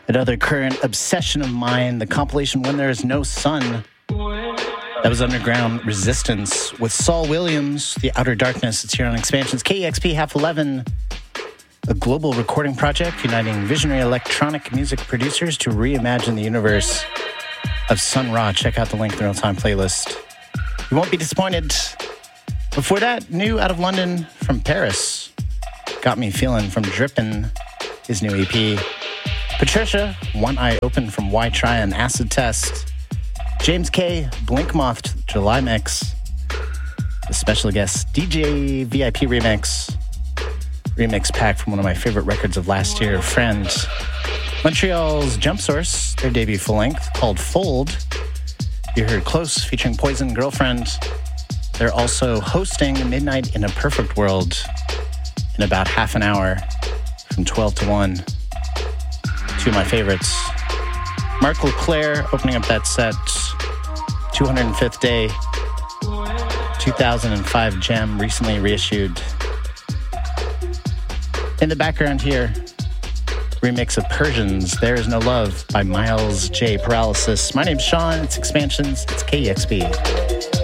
Another current obsession of mine, the compilation When There Is No Sun. That was Underground Resistance with Saul Williams, The Outer Darkness. It's here on Expansions. KEXP Half 11, a global recording project uniting visionary electronic music producers to reimagine the universe of Sun Ra. Check out the link in the real-time playlist. You won't be disappointed. Before that, new out of London from Paris. Got Me Feeling from Drippin', his new EP. Patricia, One Eye Open from Why Try and Acid Test. James K, Blink Moth, July Mix. The special guest, DJ VIP Remix. Remix pack from one of my favorite records of last year, Friend. Montreal's Jump Source, their debut full length called Fold. You heard Close featuring Poison Girlfriend. They're also hosting Midnight in a Perfect World in about half an hour from 12 to 1. Two of my favorites. Mark LeClaire opening up that set, 205th Day, 2005 gem, recently reissued. In the background here, remix of Persians, There Is No Love by Miles J. Paralysis. My name's Sean, it's Expansions, it's KEXP.